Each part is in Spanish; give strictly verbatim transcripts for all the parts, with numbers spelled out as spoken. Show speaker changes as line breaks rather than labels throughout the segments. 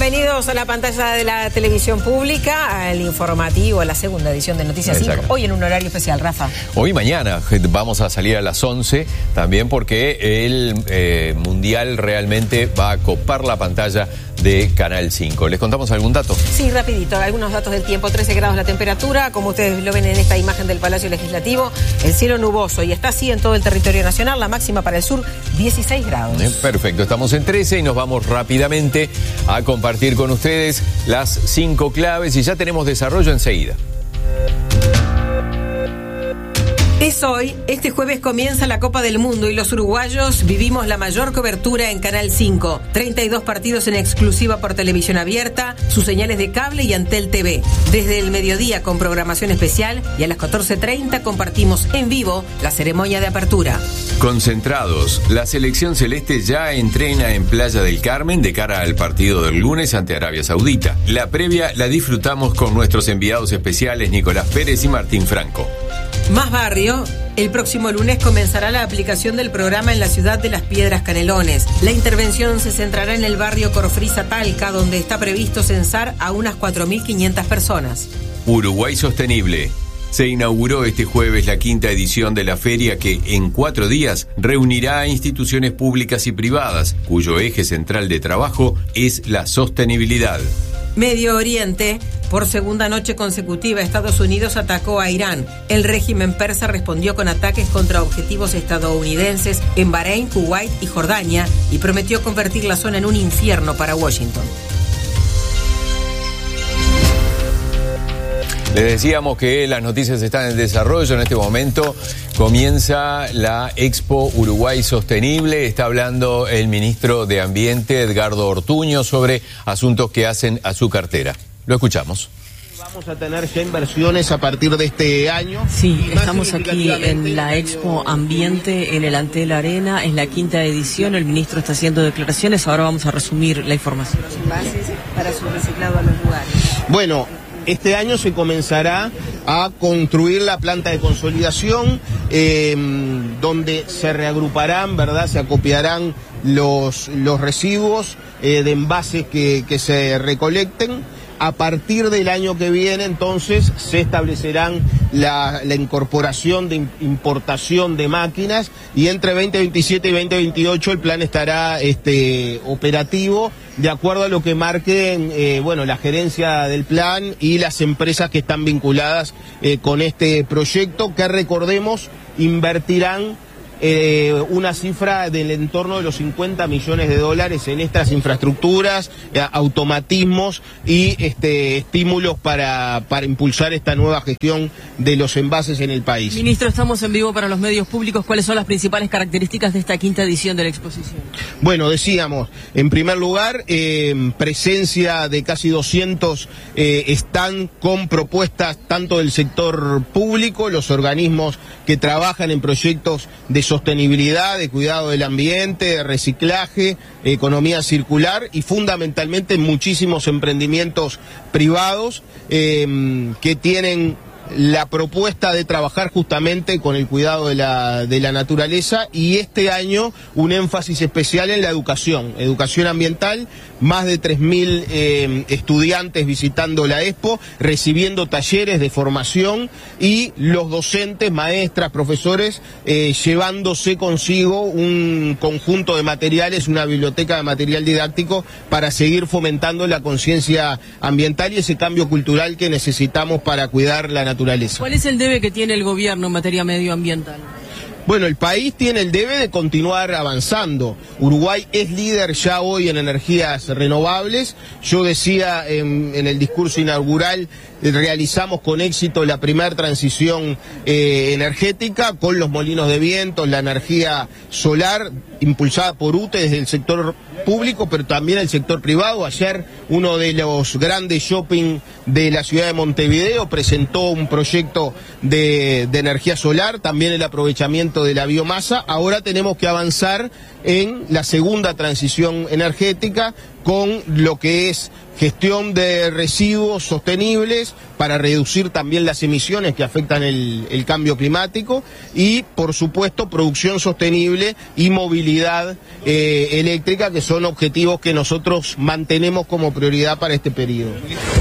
Bienvenidos a la pantalla de la televisión pública, al informativo, a la segunda edición de Noticias cinco. Hoy en un horario especial, Rafa.
Hoy y mañana vamos a salir a las once, también porque el eh, Mundial realmente va a copar la pantalla de Canal cinco. ¿Les contamos algún dato?
Sí, rapidito, algunos datos del tiempo. trece grados la temperatura, como ustedes lo ven en esta imagen del Palacio Legislativo, el cielo nuboso, y está así en todo el territorio nacional. La máxima para el sur, dieciséis grados.
Eh, perfecto, estamos en trece y nos vamos rápidamente a compartir con ustedes las cinco claves y ya tenemos desarrollo enseguida.
Es hoy, este jueves comienza la Copa del Mundo y los uruguayos vivimos la mayor cobertura en Canal cinco. treinta y dos partidos en exclusiva por televisión abierta, sus señales de cable y Antel T V. Desde el mediodía con programación especial y a las catorce treinta compartimos en vivo la ceremonia de apertura.
Concentrados, la selección celeste ya entrena en Playa del Carmen de cara al partido del lunes ante Arabia Saudita. La previa la disfrutamos con nuestros enviados especiales Nicolás Pérez y Martín Franco.
Más barrio, el próximo lunes comenzará la aplicación del programa en la ciudad de Las Piedras Canelones. La intervención se centrará en el barrio Corfriza Talca, donde está previsto censar a unas cuatro mil quinientas personas.
Uruguay Sostenible. Se inauguró este jueves la quinta edición de la feria que en cuatro días reunirá a instituciones públicas y privadas, cuyo eje central de trabajo es la sostenibilidad.
Medio Oriente. Por segunda noche consecutiva, Estados Unidos atacó a Irán. El régimen persa respondió con ataques contra objetivos estadounidenses en Bahrein, Kuwait y Jordania y prometió convertir la zona en un infierno para Washington.
Les decíamos que las noticias están en desarrollo. En este momento comienza la Expo Uruguay Sostenible. Está hablando el ministro de Ambiente, Edgardo Ortuño, sobre asuntos que hacen a su cartera. Lo escuchamos.
Vamos a tener ya inversiones a partir de este año.
Sí, estamos aquí en la Expo Ambiente en el Antel Arena, es la quinta edición, el ministro está haciendo declaraciones, ahora vamos a resumir la información.
Los envases para su reciclado a los lugares.
Bueno, este año se comenzará a construir la planta de consolidación, eh, donde se reagruparán, ¿verdad? Se acopiarán los, los residuos eh, de envases que, que se recolecten. A partir del año que viene, entonces, se establecerán la, la incorporación de importación de máquinas y entre veinte veintisiete y veinte veintiocho el plan estará este, operativo de acuerdo a lo que marquen eh, bueno, la gerencia del plan y las empresas que están vinculadas eh, con este proyecto, que recordemos invertirán Eh, una cifra del entorno de los cincuenta millones de dólares en estas infraestructuras, eh, automatismos y este, estímulos para, para impulsar esta nueva gestión de los envases en el país.
Ministro, estamos en vivo para los medios públicos. ¿Cuáles son las principales características de esta quinta edición de la exposición?
Bueno, decíamos, en primer lugar, eh, presencia de casi doscientos eh, stand con propuestas tanto del sector público, los organismos que trabajan en proyectos de sostenibilidad, de cuidado del ambiente, de reciclaje, economía circular y fundamentalmente muchísimos emprendimientos privados eh, que tienen la propuesta de trabajar justamente con el cuidado de la, de la naturaleza y este año un énfasis especial en la educación, educación ambiental, más de tres mil eh, estudiantes visitando la Expo, recibiendo talleres de formación y los docentes, maestras, profesores, eh, llevándose consigo un conjunto de materiales, una biblioteca de material didáctico para seguir fomentando la conciencia ambiental y ese cambio cultural que necesitamos para cuidar la naturaleza.
¿Cuál es el debe que tiene el gobierno en materia medioambiental?
Bueno, el país tiene el debe de continuar avanzando. Uruguay es líder ya hoy en energías renovables. Yo decía en, en el discurso inaugural, realizamos con éxito la primera transición eh, energética con los molinos de viento, la energía solar impulsada por U T E desde el sector público, pero también el sector privado. Ayer uno de los grandes shopping de la ciudad de Montevideo presentó un proyecto de, de energía solar, también el aprovechamiento ámbito de la biomasa. Ahora tenemos que avanzar en la segunda transición energética con lo que es gestión de residuos sostenibles para reducir también las emisiones que afectan el, el cambio climático y, por supuesto, producción sostenible y movilidad eh, eléctrica, que son objetivos que nosotros mantenemos como prioridad para este periodo.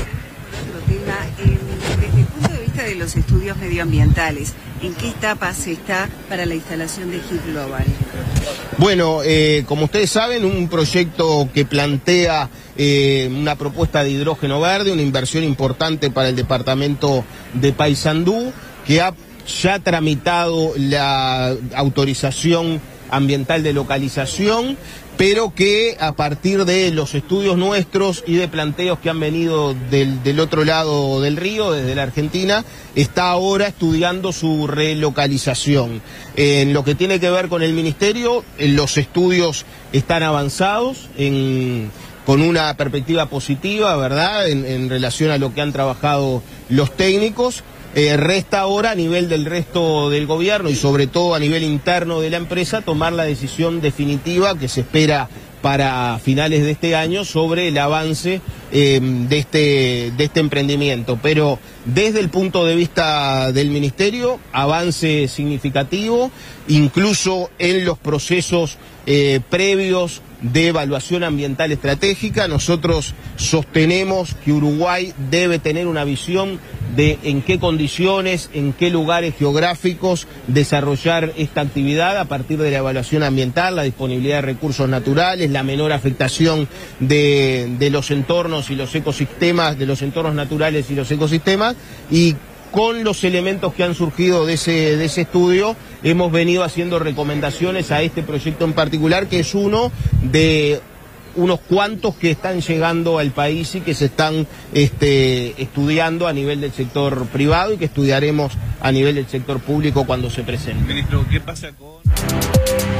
Desde el punto de vista de los estudios medioambientales, ¿en qué etapa se está para la instalación de H I P Global?
Bueno, eh, como ustedes saben, un proyecto que plantea eh, una propuesta de hidrógeno verde, una inversión importante para el departamento de Paysandú, que ha ya tramitado la autorización ambiental de localización, pero que a partir de los estudios nuestros y de planteos que han venido del, del otro lado del río, desde la Argentina, está ahora estudiando su relocalización. En lo que tiene que ver con el Ministerio, los estudios están avanzados, en, con una perspectiva positiva, ¿verdad?, en, en relación a lo que han trabajado los técnicos. Eh, resta ahora a nivel del resto del gobierno y sobre todo a nivel interno de la empresa tomar la decisión definitiva que se espera para finales de este año sobre el avance eh, de, este, de este emprendimiento. Pero desde el punto de vista del Ministerio, avance significativo, incluso en los procesos eh, previos de evaluación ambiental estratégica. Nosotros sostenemos que Uruguay debe tener una visión de en qué condiciones, en qué lugares geográficos desarrollar esta actividad a partir de la evaluación ambiental, la disponibilidad de recursos naturales, la menor afectación de, de los entornos y los ecosistemas, de los entornos naturales y los ecosistemas, y con los elementos que han surgido de ese, de ese estudio, hemos venido haciendo recomendaciones a este proyecto en particular, que es uno de unos cuantos que están llegando al país y que se están este, estudiando a nivel del sector privado y que estudiaremos a nivel del sector público cuando se presente.
Ministro, ¿qué pasa con...?